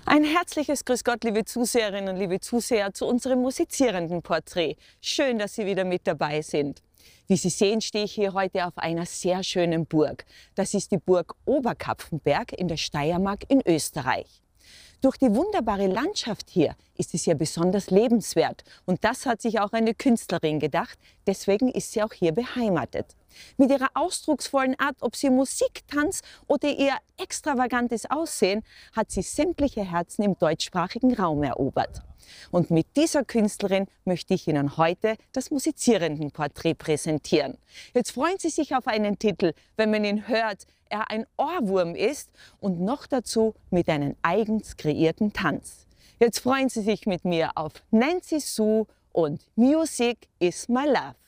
Ein herzliches Grüß Gott, liebe Zuseherinnen und liebe Zuseher, zu unserem musizierenden Porträt. Schön, dass Sie wieder mit dabei sind. Wie Sie sehen, stehe ich hier heute auf einer sehr schönen Burg. Das ist die Burg Oberkapfenberg in der Steiermark in Österreich. Durch die wunderbare Landschaft hier ist es ja besonders lebenswert. Und das hat sich auch eine Künstlerin gedacht. Deswegen ist sie auch hier beheimatet. Mit ihrer ausdrucksvollen Art, ob sie Musik, Tanz oder ihr extravagantes Aussehen, hat sie sämtliche Herzen im deutschsprachigen Raum erobert. Und mit dieser Künstlerin möchte ich Ihnen heute das Musizierendenporträt präsentieren. Jetzt freuen Sie sich auf einen Titel, wenn man ihn hört, er ein Ohrwurm ist und noch dazu mit einem eigens kreierten Tanz. Jetzt freuen Sie sich mit mir auf Nancy Sue und Music is my love.